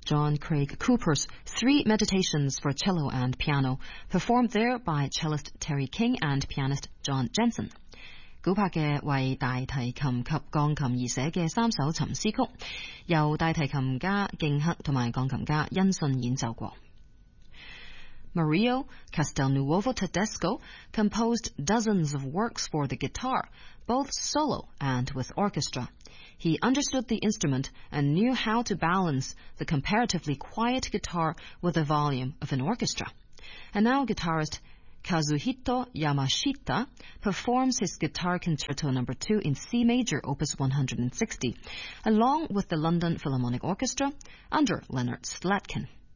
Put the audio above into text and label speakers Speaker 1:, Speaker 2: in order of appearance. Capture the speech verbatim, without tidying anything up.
Speaker 1: John Craig Cooper's Three Meditations for Cello and Piano, performed there by cellist Terry King and pianist John Jensen. 古柏嘅為大提琴及鋼琴而寫嘅三首沉思曲，由大提琴家敬克同埋鋼琴家殷信演奏過。Mario Castelnuovo Tedesco composed dozens of works for the guitar, both solo and with orchestra. He understood the instrument and knew how to balance the comparatively quiet guitar with the volume of an orchestra. And now guitarist Kazuhito Yamashita performs his Guitar Concerto number two in C major, opus one hundred sixty, along with the London Philharmonic Orchestra under Leonard Slatkin.